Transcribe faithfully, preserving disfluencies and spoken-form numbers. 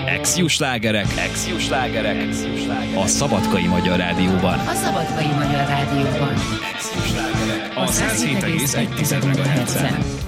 Ex-Jó slágerek, Ex-Jó slágerek, a Szabadkai Magyar Rádióban. A Szabadkai Magyar Rádióban. A száz hét egész egy MHz-en.